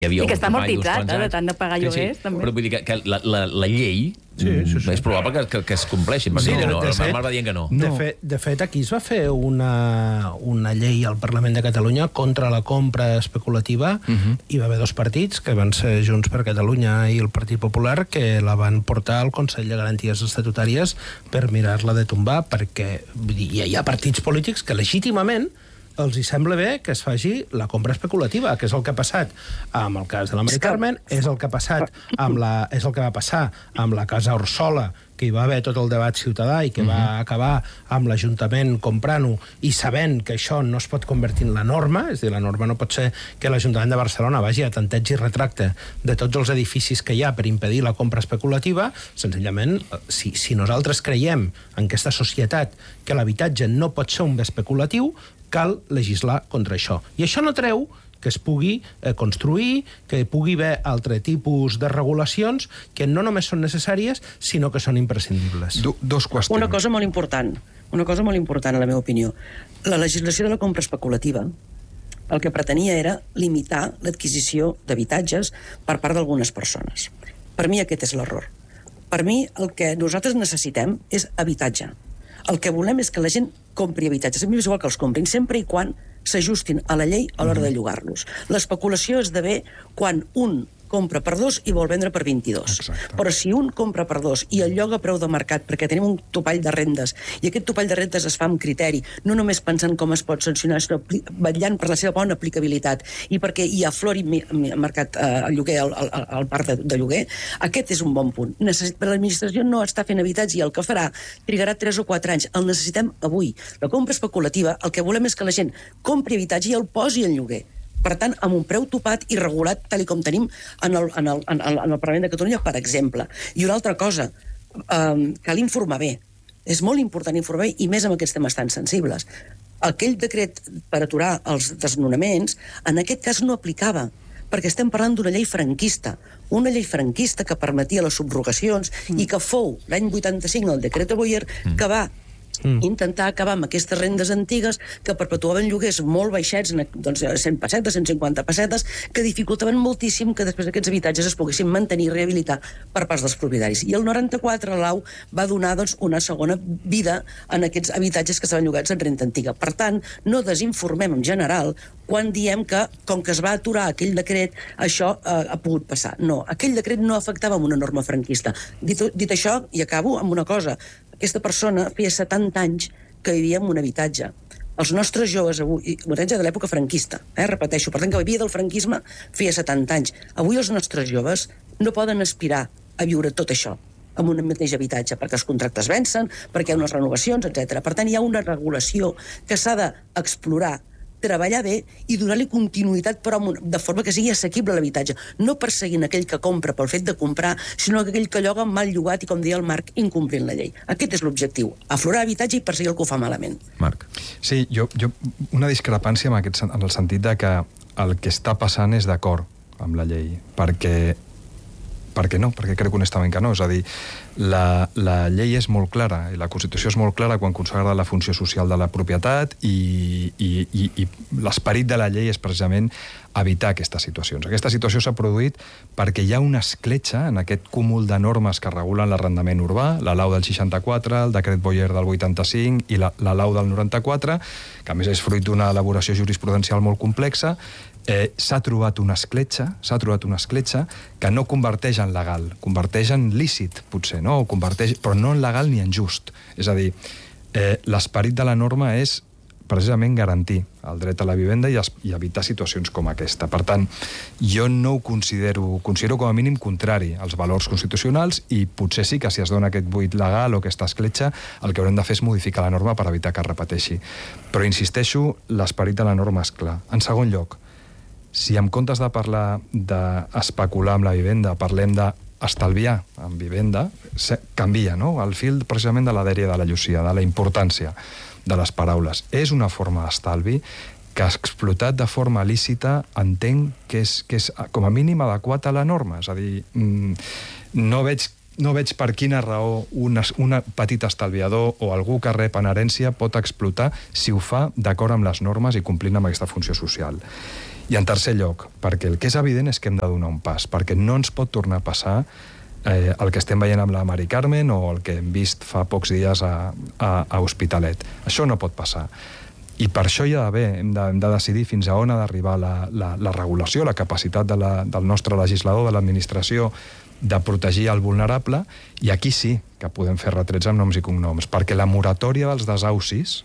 I que està amortitzat, de tant de pagar lloguers, també. Però vull dir que la llei és probable que es compleixi. El Marc va dient que no. De fet, aquí es va fer una llei al Parlament de Catalunya contra la compra especulativa. Hi va haver dos partits, que van ser Junts per Catalunya i el Partit Popular, que la van portar al Consell de Garanties Estatutàries per mirar-la de tombar, perquè hi ha partits polítics que legítimament els hi sembla bé que es faci la compra especulativa, que és el que ha passat amb el cas de la Mari Carmen, és el que ha passat és el que va passar amb la Casa Orsola, que hi va haver tot el debat ciutadà i que va acabar amb l'Ajuntament comprant-ho i sabent que això no es pot convertir en la norma, és a dir, la norma no pot ser que l'Ajuntament de Barcelona vagi a tanteig i retracte de tots els edificis que hi ha per impedir la compra especulativa. Senzillament, si nosaltres creiem en aquesta societat que l'habitatge no pot ser un bé especulatiu, cal legislar contra això. I això no treu que es pugui construir, que pugui haver altre tipus de regulacions que no només són necessàries, sinó que són imprescindibles. Dos qüestions. Una cosa molt important, a la meva opinió. La legislació de la compra especulativa el que pretenia era limitar l'adquisició d'habitatges per part d'algunes persones. Per mi aquest és l'error. Per mi el que nosaltres necessitem és habitatge. El que volem és que la gent compri habitatges. A mi és igual que els comprin, sempre i quan s'ajustin a la llei a l'hora de llogar-los. L'especulació esdevé quan un compra per 2 i vol vendre per 22. Exacte. Però si un compra per 2 i el lloga a preu de mercat, perquè tenim un topall de rendes, i aquest topall de rendes es fa amb criteri, no només pensant com es pot sancionar, sinó vetllant per la seva bona aplicabilitat i perquè hi aflori mercat el lloguer, el parc de lloguer, aquest és un bon punt. L'administració no està fent habitatge i el que farà trigarà 3 o 4 anys. El necessitem avui. La compra especulativa, el que volem és que la gent compri habitatge i el posi en lloguer. Per tant, amb un preu topat i regulat, tal com tenim en el Parlament de Catalunya, per exemple. I una altra cosa, cal informar bé. És molt important informar bé, i més amb aquests temes tan sensibles. Aquell decret per aturar els desnonaments, en aquest cas no aplicava, perquè estem parlant d'una llei franquista que permetia les subrogacions i que fou l'any 85 el decret de Boyer que va intentar acabar amb aquestes rendes antigues que perpetuaven lloguers molt baixets, doncs 100 pessetes, 150 pessetes, que dificultaven moltíssim que després aquests habitatges es poguessin mantenir i rehabilitar per part dels propietaris. I el 94 l'AU va donar una segona vida en aquests habitatges que estaven llogats en renda antiga. Per tant, no desinformem en general quan diem que, com que es va aturar aquell decret, això ha pogut passar. No, aquell decret no afectava una norma franquista. Dit això, i acabo amb una cosa, aquesta persona feia 70 anys que vivia en un habitatge. Els nostres joves avui, un habitatge de l'època franquista, repeteixo, per tant que vivia del franquisme feia 70 anys. Avui els nostres joves no poden aspirar a viure tot això amb un mateix habitatge, perquè els contractes vencen, perquè hi ha unes renovacions, etc. Per tant, hi ha una regulació que s'ha d'explorar, treballar bé i donar-li continuïtat, però de forma que sigui assequible l'habitatge. No perseguint aquell que compra pel fet de comprar, sinó aquell que lloga mal llogat i, com deia el Marc, incomplint la llei. Aquest és l'objectiu, aflorar habitatge i perseguir el que ho fa malament. Marc. Sí, jo una discrepància en el sentit de que el que està passant és d'acord amb la llei, perquè no, perquè crec honestament que no. És a dir, la llei és molt clara i la Constitució és molt clara quan consagra la funció social de la propietat i l'esperit de la llei és precisament evitar aquestes situacions. Aquesta situació s'ha produït perquè hi ha una escletxa en aquest cúmul de normes que regulen l'arrendament urbà, la lau del 64, el decret Boyer del 85 i la lau del 94, que a més és fruit d'una elaboració jurisprudencial molt complexa. S'ha trobat una escletxa que no converteix en legal, converteix en lícit, potser, no? Però no en legal ni en just. És a dir, l'esperit de la norma és precisament garantir el dret a la vivenda i evitar situacions com aquesta. Per tant, jo no ho considero com a mínim contrari als valors constitucionals i potser sí que si es dona aquest buit legal o aquesta escletxa, el que haurem de fer és modificar la norma per evitar que es repeteixi. Però insisteixo, l'esperit de la norma és clar. En segon lloc, si en comptes de parlar d'especular amb la vivenda, parlem d'estalviar en vivenda, canvia, no? El fil precisament de la dèria de la Llucia, de la importància de les paraules. És una forma d'estalvi que explotat de forma lícita entenc que és com a mínim adequat a la norma. És a dir, no veig per quina raó un petit estalviador o algú que rep en herència pot explotar si ho fa d'acord amb les normes i complint amb aquesta funció social. I en tercer lloc, perquè el que és evident és que hem de donar un pas, perquè no ens pot tornar a passar el que estem veient amb la Mari Carmen o el que hem vist fa pocs dies a Hospitalet. Això no pot passar. I per això hi ha d'haver, hem de decidir fins a on ha d'arribar la regulació, la capacitat del nostre legislador, de l'administració, de protegir el vulnerable, i aquí sí que podem fer retrets amb noms i cognoms, perquè la moratòria dels desaucis,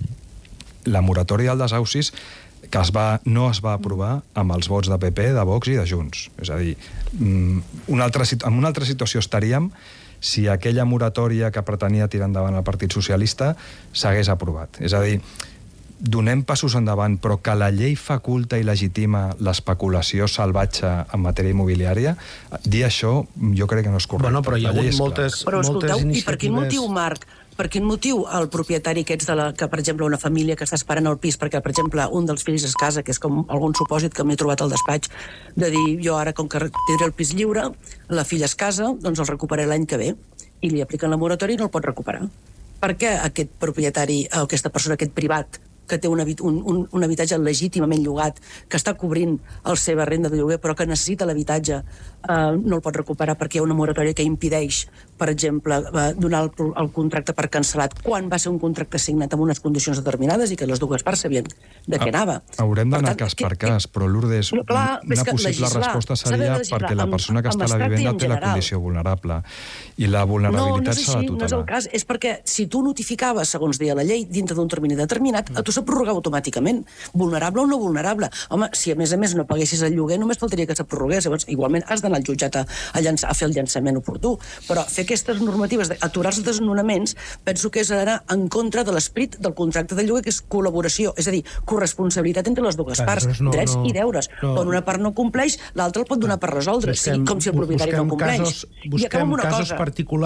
que no es va aprovar amb els vots de PP, de Vox i de Junts. És a dir, en una altra situació estaríem si aquella moratòria que pretenia tirar endavant el Partit Socialista s'hagués aprovat. És a dir, donem passos endavant, però que la llei faculta i legitima l'especulació salvatge en matèria immobiliària, dir això jo crec que no és correcte. Bueno, però hi ha hagut moltes iniciatives... I per quin motiu, Marc? Per quin motiu el propietari aquests que, per exemple, una família que està esperant el pis perquè, per exemple, un dels fills es casa, que és com algun supòsit que m'he trobat al despatx, de dir, jo ara, com que tindré el pis lliure, la filla es casa, doncs el recuperaré l'any que ve, i li apliquen la moratòria i no el pot recuperar. Per què aquest propietari, o aquesta persona, aquest privat, que té un habitatge legítimament llogat, que està cobrint la seva renda de lloguer, però que necessita l'habitatge, no el pot recuperar perquè hi ha una moratòria que impedeix, per exemple, donar el contracte per cancel·lat quan va ser un contracte signat amb unes condicions determinades i que les dues parts sabien de què anava. Haurem d'anar cas per cas, però Lourdes, una possible resposta seria perquè la persona que està a la vivenda té la condició vulnerable i la vulnerabilitat s'ha de tutelar. No és el cas, és perquè si tu notificaves, segons deia la llei, dintre d'un termini determinat, a tu se prorrogava automàticament, vulnerable o no vulnerable. Home, si a més el no paguessis el lloguer, només faltaria que se prorrogués. Llavors, igualment has d'anar al jutjat a fer el llançament oportú. Però fer aquestes normatives d'aturar els desnonaments, penso que és anar en contra de l'esperit del contracte de lloguer, que és col·laboració, és a dir, corresponsabilitat entre les dues parts, drets i deures. Quan una part no compleix, l'altra el pot donar per resoldre, com si el propietari no compleix. Busquem casos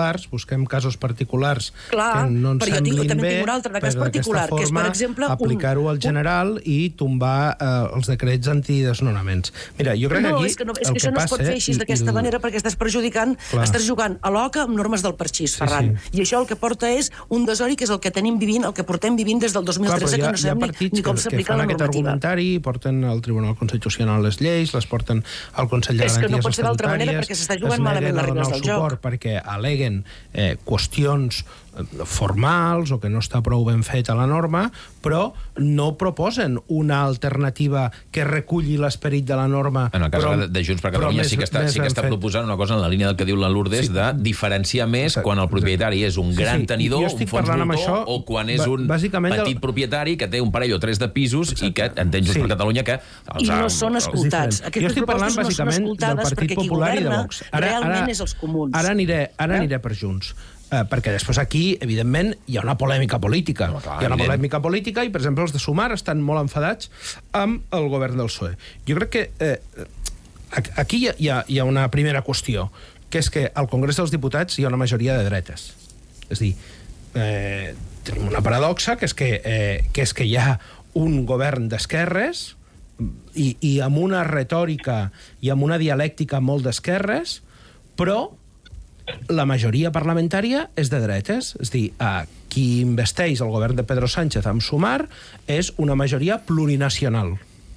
particulars que no ens semblin bé, però jo també tinc un altre cas particular, que és, per exemple, aplicar-ho al general i tombar els decrets antidesnonaments. Mira, jo crec que aquí és que això no es pot fer així d'aquesta manera perquè estàs perjudicant, estàs jugant a l'oca amb normes del parxís, Ferran. I això el que porta és un desori que és el que tenim vivint, el que portem vivint des del 2013, que no sabem ni com s'aplica la normativa. Aquest argumentari, porten al Tribunal Constitucional les lleis, les porten al Consell de Garanties Estatutàries. És que no pot ser d'altra manera perquè s'està jugant malament les regles del joc. Perquè aleguen qüestions formals o que no està prou ben feta la norma, però no proposen una alternativa que reculli l'esperit de la norma. En el cas de Junts per Catalunya sí que està proposant una cosa en la línia del que diu la Lourdes, de diferenciar més quan el propietari és un gran tenidor, un fons voltor, o quan és un petit propietari que té un parell o tres de pisos i que entén Junts per Catalunya que... I no són escoltats. Jo estic parlant bàsicament del Partit Popular i de Vox. Realment és els comuns. Ara aniré per Junts. Perquè després aquí, evidentment, hi ha una polèmica política. Hi ha una polèmica política i, per exemple, els de Sumar estan molt enfadats amb el govern del PSOE. Jo crec que aquí hi ha una primera qüestió, que és que al Congrés dels Diputats hi ha una majoria de dretes. És a dir, tenim una paradoxa, que és que hi ha un govern d'esquerres i amb una retòrica i amb una dialèctica molt d'esquerres, però la majoria parlamentària és de dretes. És a dir, qui investeix el govern de Pedro Sánchez amb Sumar és una majoria plurinacional.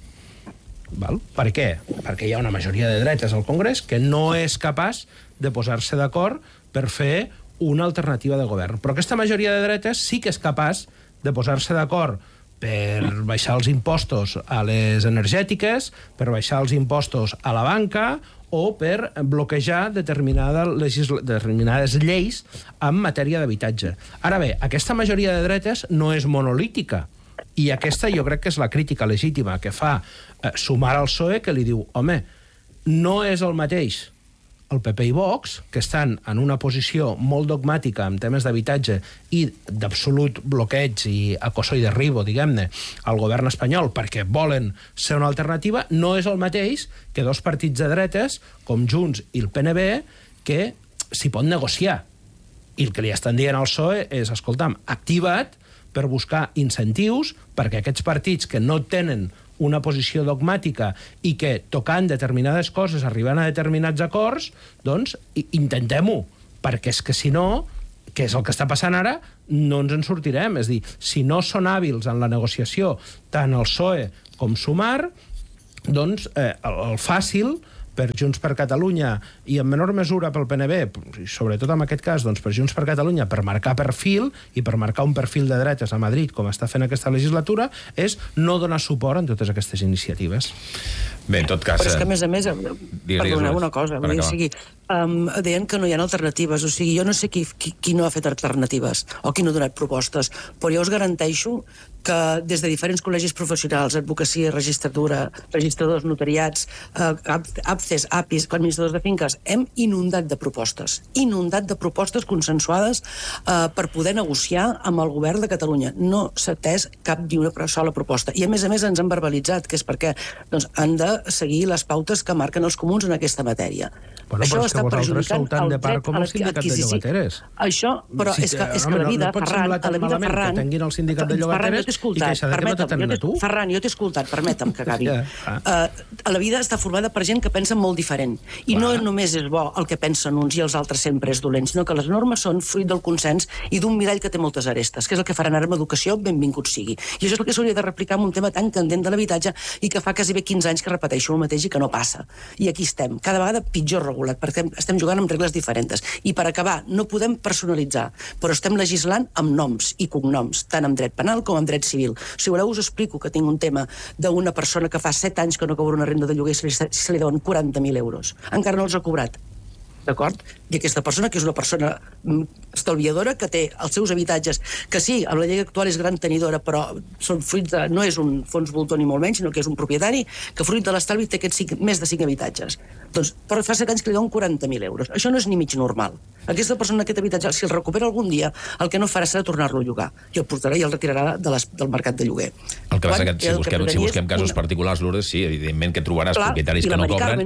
Per què? Perquè hi ha una majoria de dretes al Congrés que no és capaç de posar-se d'acord per fer una alternativa de govern. Però aquesta majoria de dretes sí que és capaç de posar-se d'acord per baixar els impostos a les energètiques, per baixar els impostos a la banca o per bloquejar determinades lleis en matèria d'habitatge. Ara bé, aquesta majoria de dretes no és monolítica. I aquesta jo crec que és la crítica legítima que fa Sumar al PSOE, que li diu, home, no és el mateix el PP i Vox, que estan en una posició molt dogmàtica en temes d'habitatge i d'absolut bloqueig i acoso i derribo, diguem-ne, al govern espanyol perquè volen ser una alternativa, no és el mateix que dos partits de dretes, com Junts i el PNB, que s'hi pot negociar. I el que li estan dient al PSOE és, escolta'm, activa't per buscar incentius perquè aquests partits que no tenen una posició dogmàtica i que, tocant determinades coses, arribant a determinats acords, doncs intentem-ho, perquè és que si no, que és el que està passant ara, no ens en sortirem. És a dir, si no són hàbils en la negociació tant el PSOE com Sumar, doncs el fàcil per Junts per Catalunya i en menor mesura pel PNB, i sobretot en aquest cas doncs, per Junts per Catalunya, per marcar perfil i per marcar un perfil de dretes a Madrid, com està fent aquesta legislatura, és no donar suport en totes aquestes iniciatives. Bé, en tot cas... Però és que, a més, perdoneu una cosa, deien que no hi ha alternatives, o sigui, jo no sé qui no ha fet alternatives o qui no ha donat propostes, però jo us garanteixo que des de diferents col·legis professionals, advocacia, registratura, registradors, notariats, APCES, APIs, administradors de finques, hem inundat de propostes consensuades per poder negociar amb el govern de Catalunya. No s'ha atès cap ni una sola proposta. I a més ens han verbalitzat, que és perquè han de seguir les pautes que marquen els comuns en aquesta matèria. Bueno, això està perjudicant el dret a l'adquisició. Això, però és que la vida, Ferran, a la vida, Ferran... Que tinguin el sindicat de llogateres i que això de què t'atenen a tu. Ferran, jo t'he escoltat, permetem que acabi. La vida està formada per gent que pensa molt diferent. I no només és bo el que pensen uns i els altres sempre és dolent, sinó que les normes són fruit del consens i d'un mirall que té moltes arestes, que és el que faran ara amb educació, benvingut sigui. I això és el que s'hauria de replicar en un tema tan candent de l'habitatge i que fa quasi bé 15 anys que repeteixo el mateix i que no passa. I aquí estem, cada vegada pitjor regulat, perquè estem jugant amb regles diferents. I per acabar, no podem personalitzar, però estem legislant amb noms i cognoms, tant en dret penal com en dret civil. Si voleu, us explico que tinc un tema d'una persona que fa 7 anys que no cobra una renda de lloguer i se li deuen 40.000 euros. Encara no els ha cobrat. D'acord? I aquesta persona, que és una persona estalviadora, que té els seus habitatges, que sí, amb la llei actual és gran tenidora, però són fruit de, no és un fons voltor ni molt menys, sinó que és un propietari que fruit de l'estalvi té més de 5 habitatges. Doncs, però fa 7 anys que li deuen 40.000 euros. Això no és ni mig normal. Aquesta persona, aquest habitatge, si el recupera algun dia, el que no farà serà tornar-lo a llogar. I el portarà i el retirarà del mercat de lloguer. El que passa que si busquem casos particulars, Lourdes, sí, evidentment que trobaràs propietaris que no cobren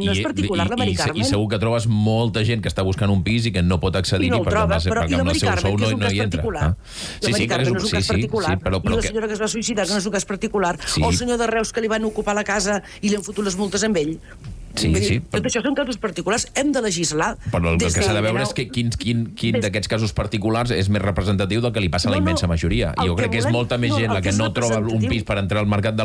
i segur que trobes molta gent que està buscant un pis i que no pot accedir-hi perquè amb el seu sou no hi entra. Sí, sí, que és un cas particular. I la senyora que es va suïcidar, que no és un cas particular. O el senyor de Reus que li van ocupar la casa i li han fotut les multes amb ell. Sí. Tot això són casos particulars, hem de legislar. Però el que s'ha de veure és que quin d'aquests casos particulars és més representatiu del que li passa a la immensa majoria. I jo crec que és molta més gent la que no troba un pis per entrar al mercat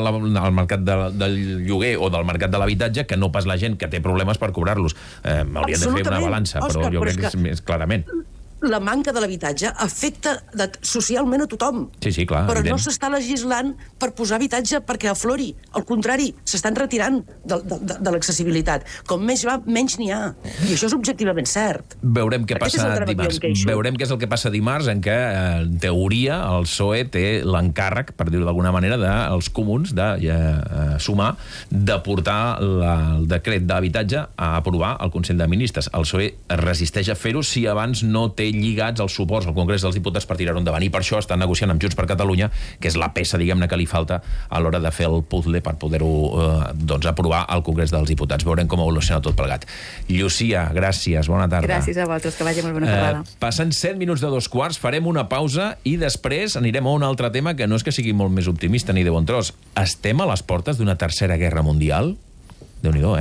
del lloguer o del mercat de l'habitatge que no pas la gent que té problemes per cobrar-los. Haurien de fer una balança, però jo crec que és més clarament. La manca de l'habitatge afecta socialment a tothom. Sí, clar, però evident. no s'està legislant per posar habitatge perquè aflori. Al contrari, s'estan retirant de l'accessibilitat. Com més va, menys n'hi ha. I això és objectivament cert. Veurem què passa dimarts. Veurem què és el que passa dimarts, en què, en teoria, el PSOE té l'encàrrec, per dir-ho d'alguna manera, dels comuns de sumar, de portar el decret d'habitatge a aprovar al Consell de Ministres. El PSOE es resisteix a fer-ho si abans no té lligats els suports al Congrés dels Diputats per tirar-ho endavant, i per això estan negociant amb Junts per Catalunya, que és la peça, diguem-ne, que li falta a l'hora de fer el puzzle per poder-ho aprovar al Congrés dels Diputats. Veurem com evoluciona tot plegat. Llucia, gràcies, bona tarda. Gràcies a vosaltres, que vagi molt bona tarda. Passen 7 minuts de 2:15, farem una pausa i després anirem a un altre tema que no és que sigui molt més optimista ni de bon tros. Estem a les portes d'una tercera guerra mundial? Déu-n'hi-do,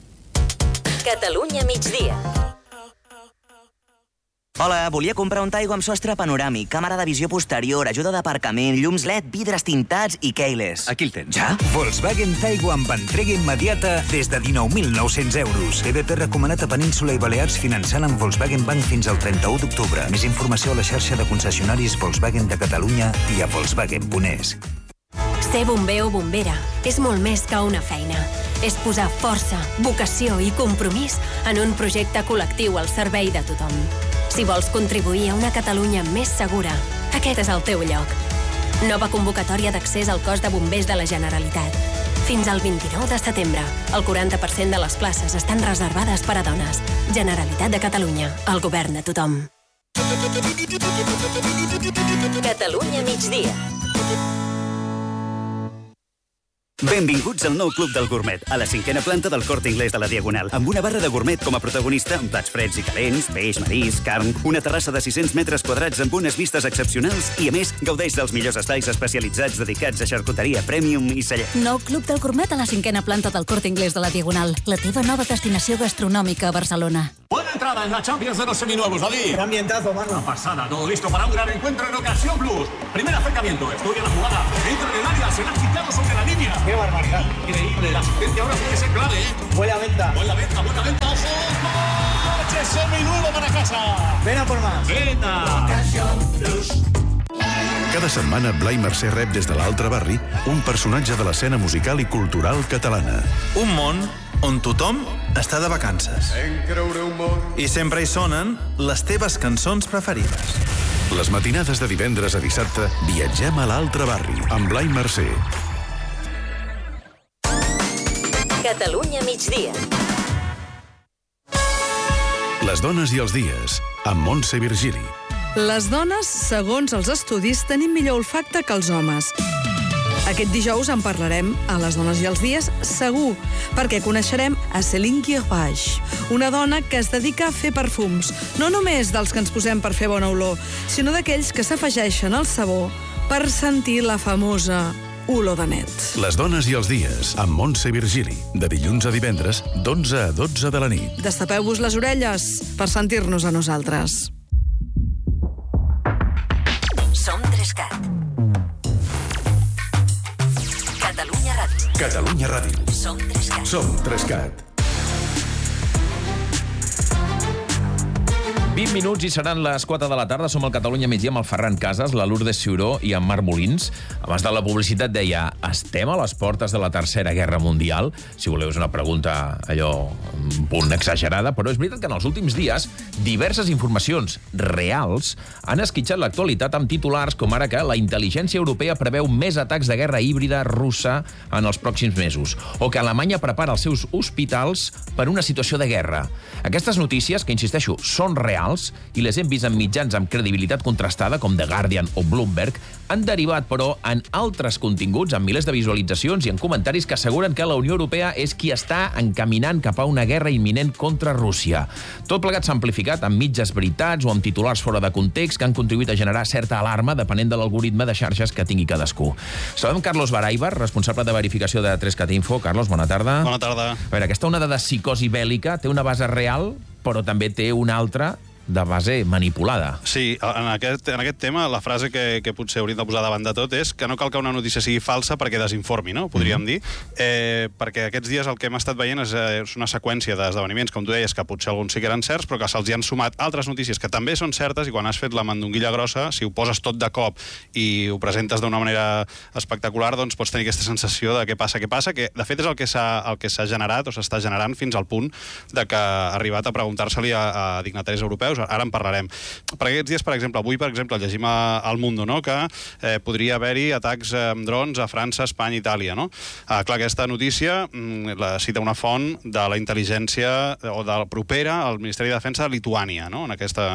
Catalunya migdia. Hola, volia comprar un Taigo amb sostre panoràmic, càmera de visió posterior, ajuda d'aparcament, llums LED, vidres tintats i keyless. Aquí el tens. Ja? Volkswagen Taigo amb entrega immediata des de 19.900 euros. EDP recomanat a Península i Balears finançant amb Volkswagen Bank fins al 31 d'octubre. Més informació a la xarxa de concessionaris Volkswagen de Catalunya i a Volkswagen.es. Ser bomber o bombera és molt més que una feina. És posar força, vocació i compromís en un projecte col·lectiu al servei de tothom. Si vols contribuir a una Catalunya més segura, aquest és el teu lloc. Nova convocatòria d'accés al cos de bombers de la Generalitat. Fins al 29 de setembre, el 40% de les places estan reservades per a dones. Generalitat de Catalunya, el govern de tothom. Catalunya migdia. Benvinguts al nou Club del Gourmet, a la 5a planta del Corte Inglés de la Diagonal, amb una barra de gourmet com a protagonista, amb plats freds i calents, peix, marisc, carn, una terrassa de 600 metres quadrats amb unes vistes excepcionals i, a més, gaudeix dels millors espais especialitzats dedicats a xarcuteria premium i celler. Nou Club del Gourmet a la 5a planta del Corte Inglés de la Diagonal, la teva nova destinació gastronòmica a Barcelona. Buena entrada en la Champions de los seminuevos, David. Qué ambientazo, mano. Una pasada, todo listo para un gran encuentro en Ocasión Plus. Primer acercamiento, estudia la jugada. Entra en el área, se la ha quitado sobre la línea. Qué barbaridad. Increíble, la asistencia ahora tiene que ser clave, Buena venta. Buena venta, ojo. ¡Coche seminuevo para casa! Ven a por más. Venta. Ocasión Plus. Cada setmana, Blai Mercè rep des de l'altre barri un personatge de l'escena musical i cultural catalana. Un món on tothom està de vacances. I sempre hi sonen les teves cançons preferides. Les matinades de divendres a dissabte viatgem a l'altre barri amb Blai Mercè. Catalunya migdia. Les dones i els dies, amb Montse Virgili. Les dones, segons els estudis, tenim millor olfacte que els homes. Aquest dijous en parlarem a Les dones i els dies segur, perquè coneixerem a Céline Guirbach, una dona que es dedica a fer perfums, no només dels que ens posem per fer bona olor, sinó d'aquells que s'afegeixen al sabó per sentir la famosa olor de net. Les dones i els dies, amb Montse Virgili, de dilluns a divendres, d'11 a 12 de la nit. Destapeu-vos les orelles per sentir-nos a nosaltres. Som 3CAT. Catalunya Ràdio. Catalunya Ràdio. Som 3CAT. Som 3CAT. 20 minuts i seran les 4 de la tarda. Som al Catalunya migdia amb el Ferran Casas, la Lourdes Ciuró i en Marc Molins. Abans de la publicitat deia, estem a les portes de la Tercera Guerra Mundial? Si voleu, és una pregunta allò un punt exagerada, però és veritat que en els últims dies diverses informacions reals han esquitxat l'actualitat amb titulars com ara que la intel·ligència europea preveu més atacs de guerra híbrida russa en els pròxims mesos, o que Alemanya prepara els seus hospitals per una situació de guerra. Aquestes notícies, que insisteixo, són reals i les hem vist en mitjans amb credibilitat contrastada com The Guardian o Bloomberg, han derivat, però, en altres continguts, amb milers de visualitzacions i en comentaris que asseguren que la Unió Europea és qui està encaminant cap a una guerra imminent contra Rússia. Tot plegat s'ha amplificat amb mitges veritats o amb titulars fora de context que han contribuït a generar certa alarma depenent de l'algoritme de xarxes que tingui cadascú. Saludem Carlos Baraibar, responsable de verificació de 3CAT Info. Carlos, bona tarda. Bona tarda. A veure, aquesta onada de psicosi bèl·lica té una base real, però també té una altra de base manipulada. Sí, en aquest tema la frase que potser hauríem de posar davant de tot és que no cal que una notícia sigui falsa perquè desinformi, no? Podríem dir. Perquè aquests dies el que hem estat veient és una seqüència d'esdeveniments, com tu deies, que potser alguns sí que eren certs, però que se'ls hi han sumat altres notícies que també són certes i quan has fet la mandonguilla grossa, si ho poses tot de cop i ho presentes d'una manera espectacular, doncs pots tenir aquesta sensació de què passa, que de fet és el que s'ha generat o s'està generant fins al punt de que ha arribat a preguntar-se-li a dignataris europeus. Ara en parlarem. Per aquests dies, per exemple, avui, llegim al Mundo, no?, que podria haver-hi atacs amb drons a França, Espanya i Itàlia, no? Clar, aquesta notícia la cita una font de la intel·ligència o de la propera al Ministeri de Defensa de Lituània, no? En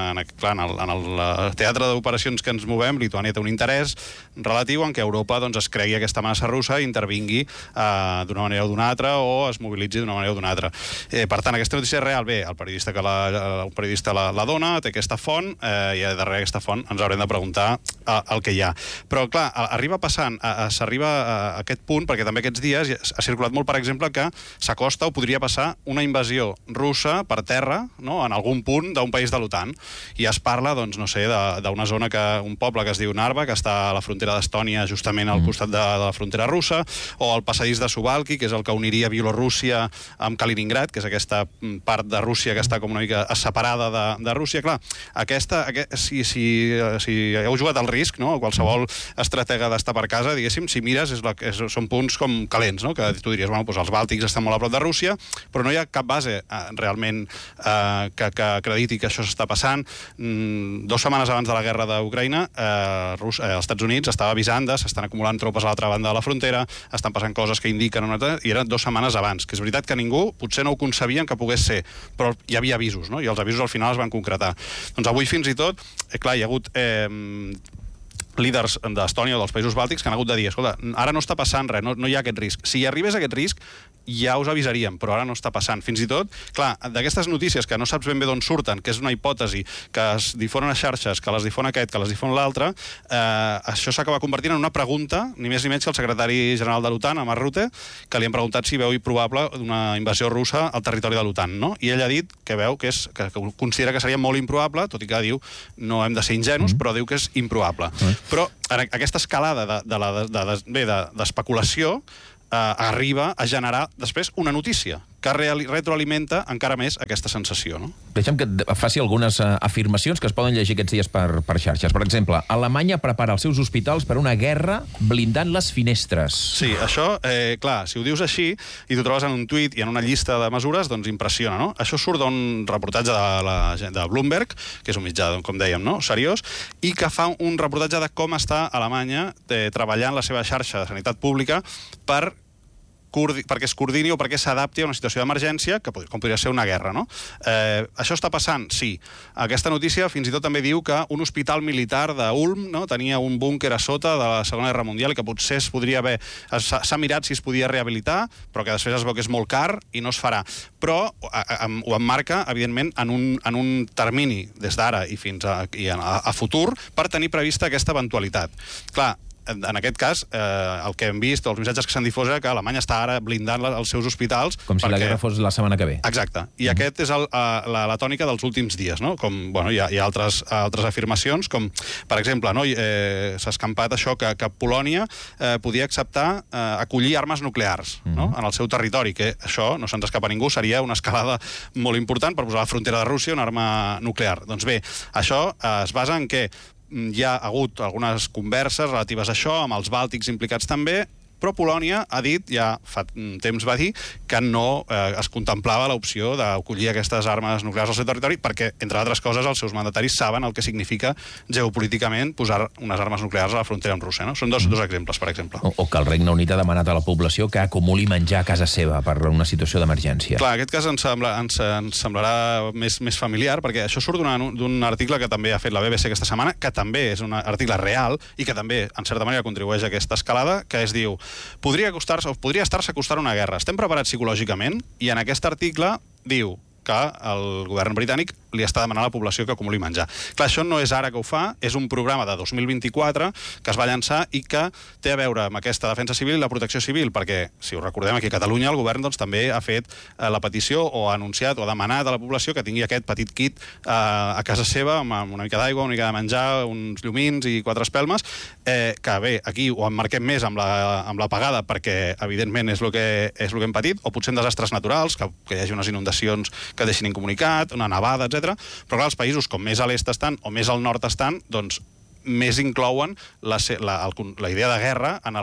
el teatre d'operacions que ens movem, Lituània té un interès relatiu en què Europa es cregui aquesta amenaça russa i intervingui d'una manera o d'una altra o es mobilitzi d'una manera o d'una altra. Per tant, aquesta notícia és real. Bé, el periodista la dona, té aquesta font, i darrere aquesta font ens haurem de preguntar el que hi ha. Però, clar, s'arriba a aquest punt, perquè també aquests dies ha circulat molt, per exemple, que s'acosta o podria passar una invasió russa per terra, no?, en algun punt d'un país de l'OTAN. I es parla, doncs, no sé, d'una zona, un poble que es diu Narva, que està a la frontera d'Estònia, justament al costat de la frontera russa, o el passadís de Suwalki, que és el que uniria Bielorússia amb Kaliningrad, que és aquesta part de Rússia que està com una mica separada de Rússia. Clar, si heu jugat al risc, no?, qualsevol estratega d'estar per casa, diguéssim, si mires, són punts com calents, no?, que tu diries, bueno, doncs els Bàltics estan molt a prop de Rússia, però no hi ha cap base realment que acrediti que això s'està passant. 2 setmanes abans de la guerra d'Ucraïna, els Estats Units estava avisant s'estan acumulant tropes a l'altra banda de la frontera, estan passant coses que indiquen i eren 2 setmanes abans, que és veritat que ningú potser no ho concebien que pogués ser, però hi havia avisos, no?, i els avisos al final es van concretar. Doncs avui fins i tot, clar, hi ha hagut líders d'Estònia o dels països bàltics que han hagut de dir, escolta, ara no està passant res, no hi ha aquest risc. Si hi arribés aquest risc, ja us avisaríem, però ara no està passant. Fins i tot, clar, d'aquestes notícies que no saps ben bé d'on surten, que és una hipòtesi, que es difonen a xarxes, que les difon aquest, que les difon l'altre, això s'acaba convertint en una pregunta, ni més ni menys que el secretari general de l'OTAN, Mark Rutte, que li han preguntat si veu improbable una invasió russa al territori de l'OTAN, no? I ell ha dit que veu que considera que seria molt improbable, tot i que diu, no hem de ser ingenus, però diu que és improbable. Però aquesta escalada d'especulació arriba a generar després una notícia que retroalimenta encara més aquesta sensació. No? Deixa'm que faci algunes afirmacions que es poden llegir aquests dies per xarxes. Per exemple, Alemanya prepara els seus hospitals per una guerra blindant les finestres. Sí, això, clar, si ho dius així i t'ho trobes en un tuit i en una llista de mesures, doncs impressiona, no? Això surt d'un reportatge de Bloomberg, que és un mitjà, com dèiem, no? Seriós, i que fa un reportatge de com està Alemanya treballant la seva xarxa de sanitat pública perquè es coordini o perquè s'adapti a una situació d'emergència, com podria ser una guerra, no? Això està passant? Sí. Aquesta notícia fins i tot també diu que un hospital militar d'Ulm, no, tenia un búnquer a sota de la Segona Guerra Mundial i que potser s'ha mirat si es podia rehabilitar, però que després es veu que és molt car i no es farà. Però ho emmarca, evidentment, en un termini des d'ara i fins a futur per tenir prevista aquesta eventualitat. Clar, en aquest cas, el que hem vist, els missatges que s'han difós, que Alemanya està ara blindant els seus hospitals... Com si la guerra fos la setmana que ve. Exacte. I aquest és la tònica dels últims dies, no? Com, bueno, hi ha altres afirmacions, com, per exemple, no? S'ha escampat això que Polònia podia acceptar acollir armes nuclears, no? En el seu territori, que això, no se'ns escapa ningú, seria una escalada molt important per posar a la frontera de Rússia una arma nuclear. Doncs bé, això es basa en què hi ha hagut algunes converses relatives a això, amb els bàltics implicats també, però Polònia ha dit, ja fa temps va dir, que no es contemplava l'opció d'acollir aquestes armes nuclears al seu territori perquè, entre altres coses, els seus mandataris saben el que significa geopolíticament posar unes armes nuclears a la frontera amb Rússia. No? Són dos exemples, per exemple. O que el Regne Unit ha demanat a la població que acumuli menjar a casa seva per una situació d'emergència. Clar, en aquest cas ens semblarà més familiar, perquè això surt d'un article que també ha fet la BBC aquesta setmana, que també és un article real i que també, en certa manera, contribueix a aquesta escalada, que es diu podria estar-se acostant una guerra. Estem preparats psicològicament? I en aquest article diu que el govern britànic li està demanant a la població que acumuli menjar. Clar, això no és ara que ho fa, és un programa de 2024 que es va llançar i que té a veure amb aquesta defensa civil i la protecció civil, perquè, si ho recordem, aquí a Catalunya el govern doncs, també ha fet la petició o ha anunciat o ha demanat a la població que tingui aquest petit kit a casa seva amb una mica d'aigua, una mica de menjar, uns llumins i 4 espelmes, que bé, aquí ho emmarquem més amb la pagada perquè, evidentment, és el que hem patit, o potser en desastres naturals, que hi hagi unes inundacions que deixin incomunicat, una nevada, etc. Però clar, els països com més a l'est estan o més al nord estan, doncs més inclouen la idea de guerra en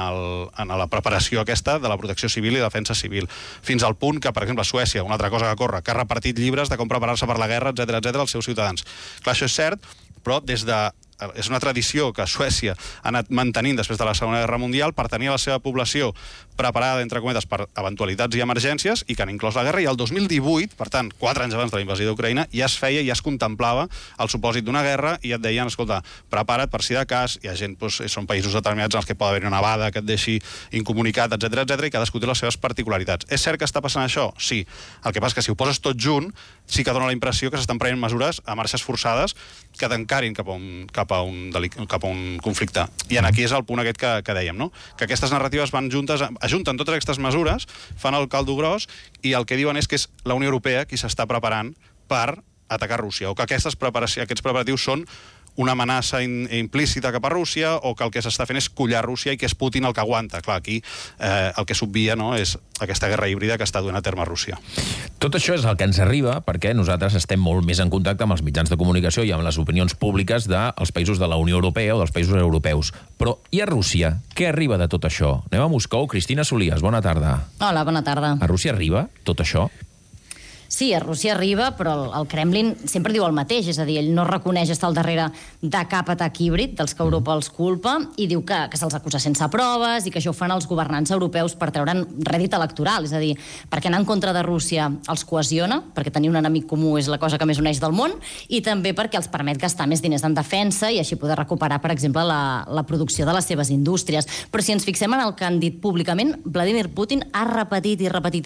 la preparació aquesta de la protecció civil i defensa civil. Fins al punt que, per exemple, Suècia, una altra cosa que corre, que ha repartit llibres de com preparar-se per la guerra, etc als seus ciutadans. Clar, això és cert, però és una tradició que Suècia ha anat mantenint després de la Segona Guerra Mundial per tenir la seva població preparada, entre cometes, per eventualitats i emergències i que han inclòs la guerra. I el 2018, per tant, 4 anys abans de la invasió d'Ucraïna, ja es feia, ja es contemplava el supòsit d'una guerra i et deien, escolta, prepara't per si de cas, hi ha gent, doncs, són països determinats en els que pot haver una nevada que et deixi incomunicat, etc i cadascú té les seves particularitats. És cert que està passant això? Sí. El que passa és que si ho poses tot junt, sí que dona la impressió que s'estan prenent mesures a marxes forçades que t'encarin cap a un conflicte. I aquí és el punt aquest que dèiem, no? Que aquestes narratives van juntes, ajunten totes aquestes mesures, fan el caldo gros, i el que diuen és que és la Unió Europea qui s'està preparant per atacar Rússia, o que aquests preparatius són una amenaça implícita cap a Rússia, o que el que s'està fent és collar Rússia i que és Putin el que aguanta. Clar, aquí el que s'obvia, no, és aquesta guerra híbrida que està duent a terme Rússia. Tot això és el que ens arriba perquè nosaltres estem molt més en contacte amb els mitjans de comunicació i amb les opinions públiques dels països de la Unió Europea o dels països europeus. Però i a Rússia? Què arriba de tot això? Anem a Moscou. Cristina Solies, bona tarda. Hola, bona tarda. A Rússia arriba tot això? Sí, a Rússia arriba, però el Kremlin sempre diu el mateix, és a dir, ell no reconeix estar al darrere de cap atac híbrid dels que Europa els culpa i diu que se'ls acusa sense proves i que això ho fan els governants europeus per treure'n rèdit electoral, és a dir, perquè anar en contra de Rússia els cohesiona, perquè tenir un enemic comú és la cosa que més uneix del món, i també perquè els permet gastar més diners en defensa i així poder recuperar, per exemple, la producció de les seves indústries. Però si ens fixem en el que han dit públicament, Vladimir Putin ha repetit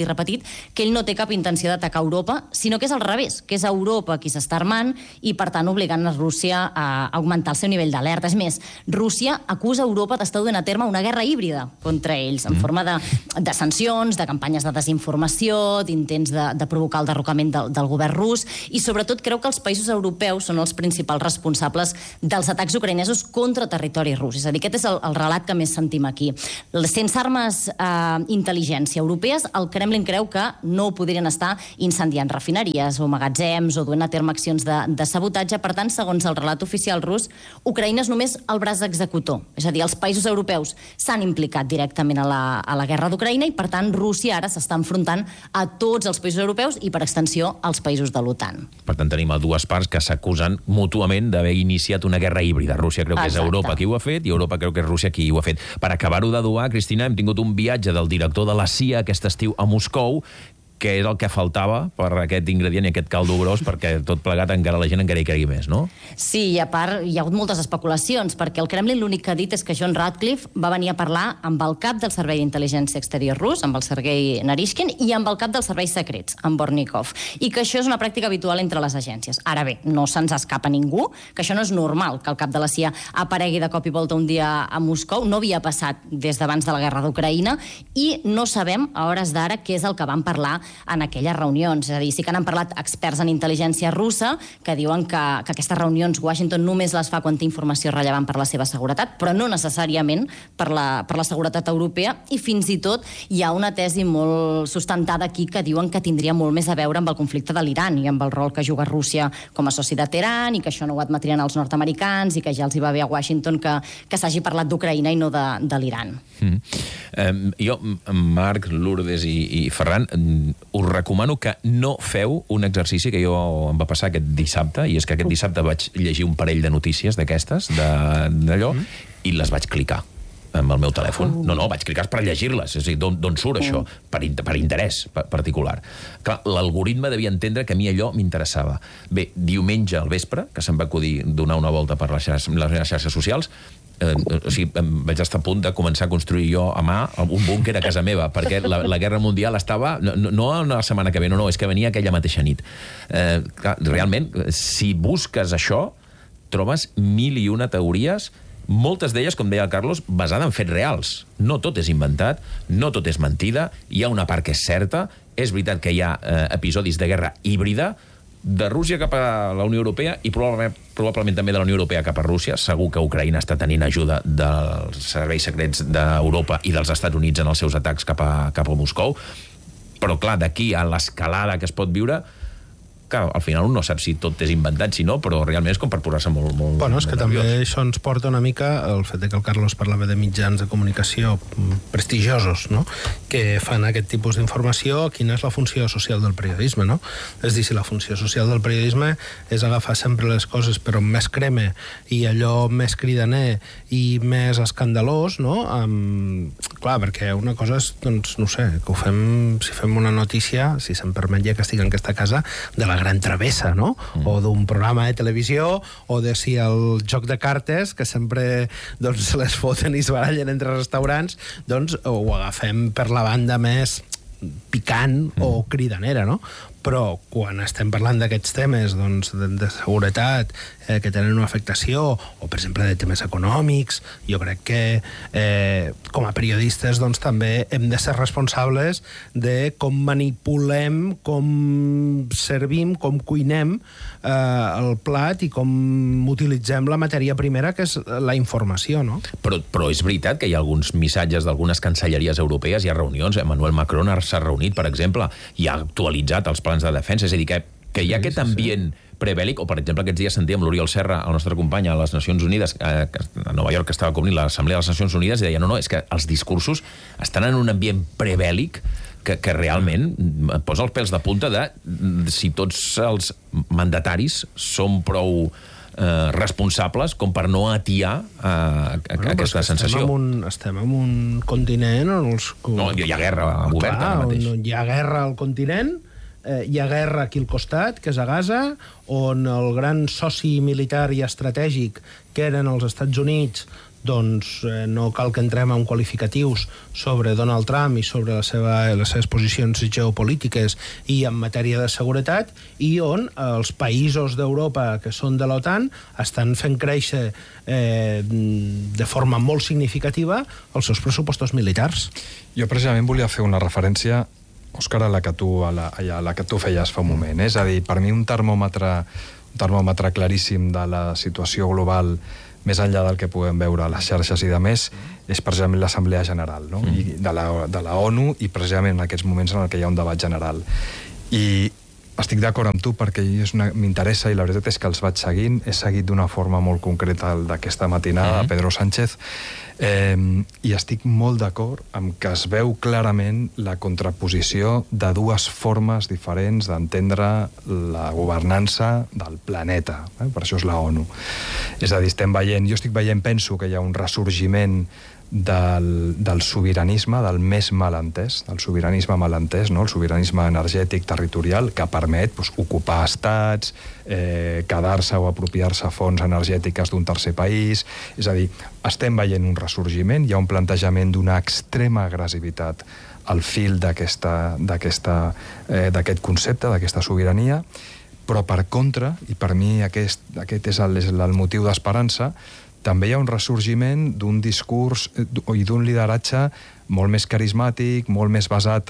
que ell no té cap intenció d'atacar Europa, sinó que és al revés, que és Europa qui s'està armant i, per tant, obligant a Rússia a augmentar el seu nivell d'alerta. És més, Rússia acusa Europa d'estar duent a terme una guerra híbrida contra ells, en forma de sancions, de campanyes de desinformació, d'intents de provocar el derrocament del govern rus, i sobretot creu que els països europeus són els principals responsables dels atacs ucraïnesos contra territori rus. És a dir, aquest és el relat que més sentim aquí. Sense armes intel·ligència europees, el Kremlin creu que no podrien estar incendiant refineries o magatzems o duent a terme accions de sabotatge. Per tant, segons el relat oficial rus, Ucraïna és només el braç executor. És a dir, els països europeus s'han implicat directament a la guerra d'Ucraïna i, per tant, Rússia ara s'està enfrontant a tots els països europeus i, per extensió, als països de l'OTAN. Per tant, tenim dues parts que s'acusen mútuament d'haver iniciat una guerra híbrida. Rússia creu que és Europa qui ho ha fet i Europa creu que és Rússia qui ho ha fet. Per acabar-ho d'adobar, Cristina, hem tingut un viatge del director de la CIA aquest estiu a Moscou, que és el que faltava per aquest ingredient i aquest caldo gros, perquè tot plegat encara la gent encara hi cregui més, no? Sí, i a part hi ha hagut moltes especulacions, perquè el Kremlin l'únic que ha dit és que John Ratcliffe va venir a parlar amb el cap del Servei d'Intel·ligència Exterior rus, amb el Sergei Narishkin, i amb el cap dels serveis secrets, amb Bornikov, i que això és una pràctica habitual entre les agències. Ara bé, no se'ns escapa ningú, que això no és normal, que el cap de la CIA aparegui de cop i volta un dia a Moscou, no havia passat des d'abans de la guerra d'Ucraïna, i no sabem, a hores d'ara, què és el que van parlar en aquelles reunions. És a dir, sí que n'han parlat experts en intel·ligència russa que diuen que aquestes reunions Washington només les fa quan té informació rellevant per la seva seguretat, però no necessàriament per la seguretat europea, i fins i tot hi ha una tesi molt sustentada aquí que diuen que tindria molt més a veure amb el conflicte de l'Iran i amb el rol que juga Rússia com a soci de Teheran, i que això no ho admetrien els nord-americans i que ja els hi va bé a Washington que s'hagi parlat d'Ucraïna i no de l'Iran. Jo, Marc, Lourdes i Ferran, us recomano que no feu un exercici que jo em va passar aquest dissabte, i és que aquest dissabte vaig llegir un parell de notícies d'aquestes, d'allò, i les vaig clicar amb el meu telèfon. No, vaig clicar per llegir-les. És a dir, d'on surt això? Per interès particular. Clar, l'algoritme devia entendre que a mi allò m'interessava. Bé, diumenge al vespre, que se'm va acudir donar una volta per les xarxes socials, vaig estar a punt de començar a construir jo a mà un búnquer a casa meva, perquè la guerra mundial estava, no la setmana que ve, no, és que venia aquella mateixa nit. Realment, si busques això, trobes 1001 teories, moltes d'elles, com deia el Carlos, basades en fets reals. No tot és inventat, no tot és mentida, hi ha una part que és certa, és veritat que hi ha episodis de guerra híbrida, de Rússia cap a la Unió Europea i probablement també de la Unió Europea cap a Rússia. Segur que Ucraïna està tenint ajuda dels serveis secrets d'Europa i dels Estats Units en els seus atacs cap a Moscou. Però, clar, d'aquí a l'escalada que es pot viure, que al final un no sap si tot és inventat, si no, però realment és com per posar-se molt bueno, és que també això ens porta una mica el fet que el Carlos parlava de mitjans de comunicació prestigiosos, no?, que fan aquest tipus d'informació. Quina és la funció social del periodisme, no? És dir, si la funció social del periodisme és agafar sempre les coses però més creme i allò més cridaner i més escandalós, no? Clar, perquè una cosa és, doncs, no sé, que ho fem, si fem una notícia, si se'm permet ja que estic en aquesta casa, de la gran travessa, no? O d'un programa de televisió, o de si el joc de cartes, que sempre doncs, se les foten i es barallen entre restaurants, doncs ho agafem per la banda més picant o cridanera, no? Però quan estem parlant d'aquests temes doncs, de seguretat que tenen una afectació, o per exemple de temes econòmics, jo crec que com a periodistes doncs, també hem de ser responsables de com manipulem, com servim, com cuinem el plat i com utilitzem la matèria primera, que és la informació, no? Però és veritat que hi ha alguns missatges d'algunes cancelleries europees, hi ha reunions, Emmanuel Macron s'ha reunit, per exemple, i ha actualitzat els plans de defensa, és a dir, que hi ha aquest ambient prebèl·lic, o per exemple aquests dies sentíem l'Oriol Serra, el nostre company a les Nacions Unides, a Nova York, que estava cobrint l'Assemblea de les Nacions Unides, i deia, no, és que els discursos estan en un ambient prebèl·lic que realment posa els pèls de punta de si tots els mandataris són prou responsables com per no atiar aquesta sensació. Estem en un continent on no, hi ha guerra oberta ara mateix. Hi ha guerra al continent, hi ha guerra aquí al costat, que és a Gaza, on el gran soci militar i estratègic que eren els Estats Units, doncs no cal que entrem en qualificatius sobre Donald Trump i sobre les seves posicions geopolítiques i en matèria de seguretat, i on els països d'Europa que són de l'OTAN estan fent créixer de forma molt significativa els seus pressupostos militars. Jo precisament volia fer una referència, Òscar, a la que tu feies fa un moment. És a dir, per mi un termòmetre claríssim de la situació global més enllà del que podem veure a les xarxes i de més, és precisament l'Assemblea General, no? I de la ONU, i precisament en aquests moments en què hi ha un debat general. I estic d'acord amb tu perquè m'interessa, i la veritat és que els vaig seguint. He seguit d'una forma molt concreta el d'aquesta matinada, Pedro Sánchez, i estic molt d'acord amb que es veu clarament la contraposició de dues formes diferents d'entendre la governança del planeta. Per això és la ONU. És a dir, jo estic veient, penso que hi ha un ressorgiment del sobiranisme, del més malentès, del sobiranisme malentès, no? El sobiranisme energètic territorial que permet ocupar estats, quedar-se o apropiar-se fons energètiques d'un tercer país. És a dir, estem veient un ressorgiment, hi ha un plantejament d'una extrema agressivitat al fil d'aquest concepte, d'aquesta sobirania, però per contra, i per mi aquest és el motiu d'esperança, també hi ha un ressorgiment d'un discurs i d'un lideratge molt més carismàtic, molt més basat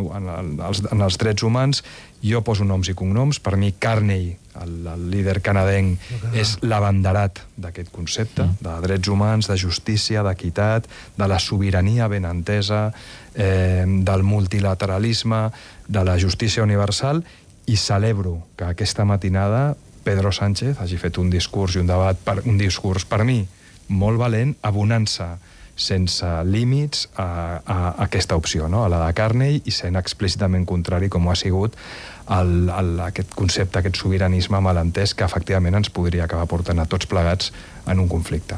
en els drets humans. Jo poso noms i cognoms. Per mi, Carney, el líder canadenc, és l'abanderat d'aquest concepte de drets humans, de justícia, d'equitat, de la sobirania ben entesa, del multilateralisme, de la justícia universal, i celebro que aquesta matinada Pedro Sánchez hagi fet un discurs i un debat, un discurs per mi molt valent, abonant-se sense límits a aquesta opció, no? A la de Carney, i sent explícitament contrari, com ho ha sigut, a aquest concepte, aquest sobiranisme malentès que efectivament ens podria acabar portant a tots plegats en un conflicte.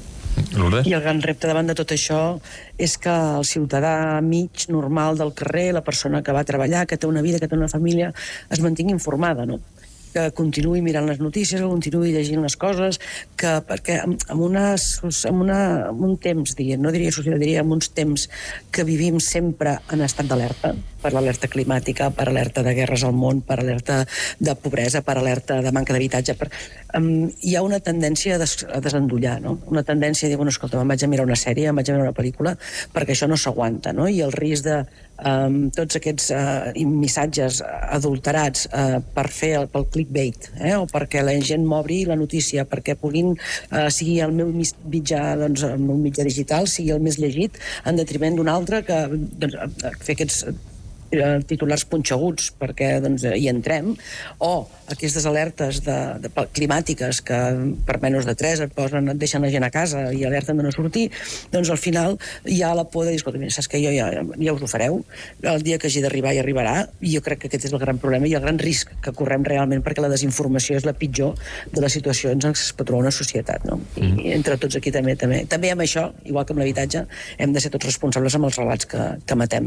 I el gran repte davant de tot això és que el ciutadà mig, normal del carrer, la persona que va treballar, que té una vida, que té una família, es mantingui informada, no? Que continuï mirant les notícies, que continuï llegint les coses, perquè en un temps, no diria social, diria en uns temps que vivim sempre en estat d'alerta, per l'alerta climàtica, per alerta de guerres al món, per alerta de pobresa, per alerta de manca d'habitatge. Hi ha una tendència a desendollar, no? Una tendència a dir, bueno, escolta, me'n vaig a mirar una sèrie, me'n vaig a mirar una pel·lícula, perquè això no s'aguanta, no? I el risc de tots aquests missatges adulterats per fer pel clickbait, o perquè la gent m'obri la notícia, perquè puguin sigui el meu mitjà, doncs el meu mitjà digital sigui el més llegit en detriment d'un altre, que fer aquests titulars punxeguts perquè hi entrem, o aquestes alertes climàtiques que per menys de 3 et deixen la gent a casa i alerten de no sortir, doncs al final hi ha la por de dir, escolta, saps que ja us ho fareu, el dia que hagi d'arribar hi arribarà, i jo crec que aquest és el gran problema i el gran risc que correm realment, perquè la desinformació és la pitjor de les situacions en què es pot trobar una societat, no? I entre tots aquí també amb això, igual que amb l'habitatge, hem de ser tots responsables amb els relats que matem.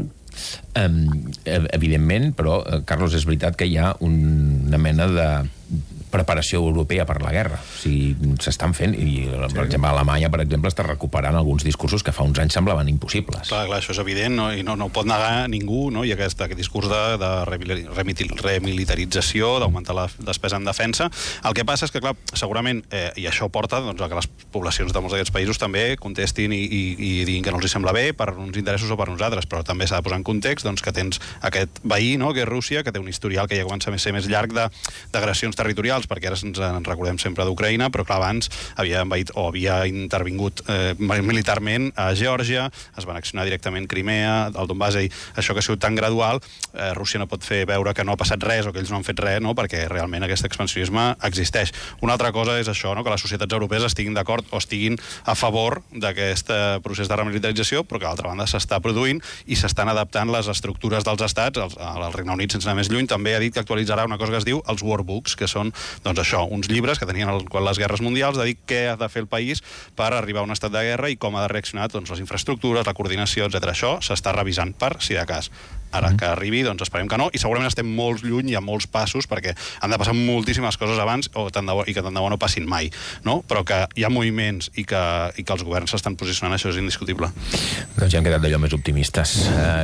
Evidentment, però, Carlos, és veritat que hi ha una mena de preparació europea per la guerra. O sigui, s'estan fent, i per exemple Alemanya, per exemple, està recuperant alguns discursos que fa uns anys semblaven impossibles. Clar, això és evident, no? I no ho pot negar ningú, no? I aquest discurs de remilitarització, d'augmentar la despesa en defensa. El que passa és que, clar, segurament, i això porta a que les poblacions de molts d'aquests països també contestin i diguin que no els sembla bé per uns interessos o per uns altres, però també s'ha de posar en context que tens aquest veí, que és Rússia, que té un historial que ja comença a ser més llarg d'agressions territorials, socials, perquè ara ens recordem sempre d'Ucraïna, però clar, abans havia envaït o havia intervingut militarment a Geòrgia, es van accionar directament Crimea, el Donbass, i això que ha sigut tan gradual, Rússia no pot fer veure que no ha passat res o que ells no han fet res, no? Perquè realment aquest expansionisme existeix. Una altra cosa és això, no? Que les societats europees estiguin d'acord o estiguin a favor d'aquest procés de remilitarització, però que d'altra banda s'està produint i s'estan adaptant les estructures dels estats. El Regne Unit, sense anar més lluny, també ha dit que actualitzarà una cosa que es diu els workbooks, que són, doncs això, uns llibres que tenien les guerres mundials de dir què ha de fer el país per arribar a un estat de guerra i com ha de reaccionar, doncs, les infraestructures, la coordinació, etc. Això s'està revisant per si de cas. Ara que arribi, doncs esperem que no, i segurament estem molt lluny i a molts passos, perquè han de passar moltíssimes coses abans i que tant de bo no passin mai, no? Però que hi ha moviments i que els governs s'estan posicionant, això és indiscutible. Doncs ja hem quedat d'allò més optimistes.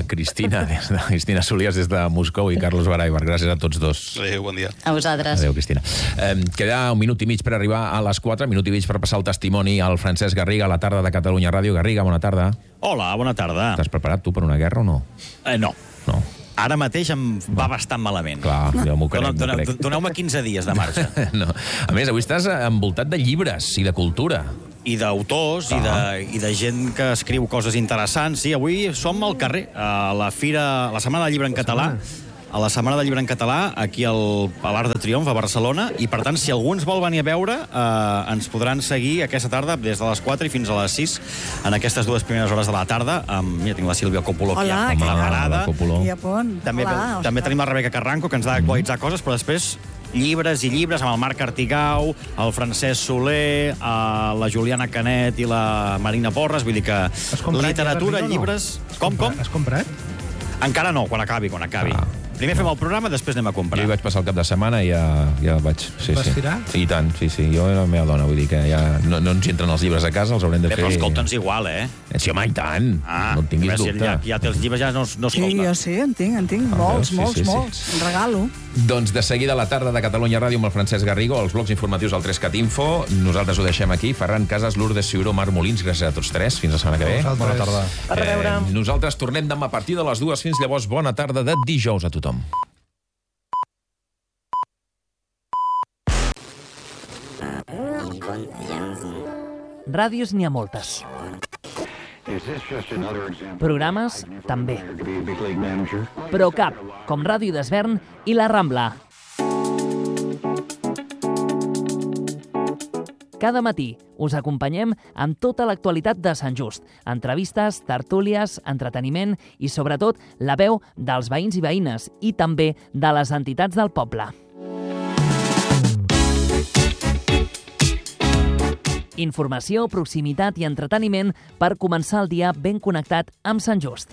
Cristina Solias des de Moscou i Carlos Baraibar, gràcies a tots dos. Adéu, bon dia. A vosaltres. Adéu, Cristina. Queda un minut i mig per arribar a les 4, minut i mig per passar el testimoni al Francesc Garriga a la tarda de Catalunya Ràdio. Garriga, bona tarda. Hola, bona tarda. T'has preparat tu per una guerra o no? No. Ara mateix em va bastant malament. Clar, jo m'ho crec. Doneu-me 15 dies de marxa. No. A més, avui estàs envoltat de llibres i de cultura. I d'autors, i de gent que escriu coses interessants. Sí, avui som al carrer, a la Setmana del Llibre en Català, a la Setmana del Llibre en Català, aquí a l'Arc de Triomf, a Barcelona, i per tant, si algú ens vol venir a veure, ens podran seguir aquesta tarda des de les 4 i fins a les 6, en aquestes dues primeres hores de la tarda. Mira, tinc la Sílvia Coppola aquí a la parada. També tenim la Rebeca Carranco, que ens ha d'actualitzar coses, però després llibres i llibres amb el Marc Artigau, el Francesc Soler, la Juliana Canet i la Marina Porres, vull dir que literatura, llibres... Com? Has comprat? Encara no, quan acabi. Primer fem el programa, després anem a comprar. Jo hi vaig passar el cap de setmana i ja vaig... Vas tirar? Sí, i tant, sí. Jo i la meva dona, vull dir que ja no ens entren els llibres a casa, els haurem de fer... Però escolta'ns igual, Sí, home, i tant. No en tinguis dubte. Ja té els llibres, ja no escolta. Sí, jo sí, en tinc. Molts. En regalo. Doncs de seguida a la tarda de Catalunya Ràdio amb el Francesc Garrigo, els blocs informatius del 3CAT Info. Nosaltres ho deixem aquí. Ferran Casas, Lourdes Ciuró, Marc Molins, gràcies a tots tres. Fins la setmana que ve. Bona tarda. A reveure. Nosaltres tornem demà a partir de les 2. Fins llavors, bona tarda de dijous a tothom. Ràdios n'hi ha moltes. Programes, també. Però cap, com Ràdio d'Esvern i La Rambla. Cada matí us acompanyem amb tota l'actualitat de Sant Just. Entrevistes, tertúlies, entreteniment i, sobretot, la veu dels veïns i veïnes i també de les entitats del poble. Informació, proximitat i entreteniment per començar el dia ben connectat amb Sant Just.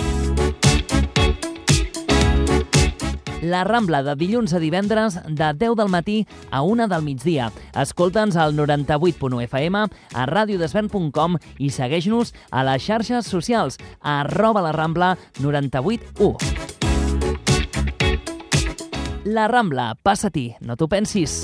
La Rambla, de dilluns a divendres, de 10 del matí a 1 del migdia. Escolta'ns al 98.1 FM, a radiodesvern.com i segueix-nos a les xarxes socials, a @larambla98.1. La Rambla, passa-t'hi, no t'ho pensis.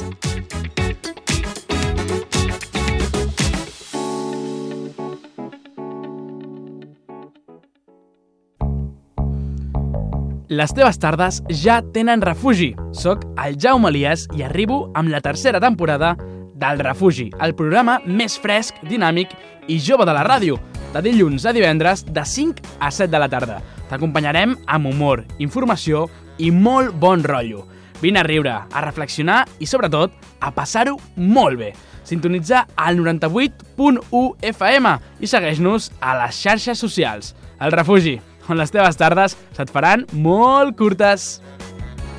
Les teves tardes ja tenen refugi. Soc el Jaume Elias i arribo amb la tercera temporada del Refugi, el programa més fresc, dinàmic i jove de la ràdio, de dilluns a divendres de 5 a 7 de la tarda. T'acompanyarem amb humor, informació i molt bon rotllo. Vine a riure, a reflexionar i, sobretot, a passar-ho molt bé. Sintonitza al 98.1 FM i segueix-nos a les xarxes socials. El Refugi, on les teves tardes se't faran molt curtes.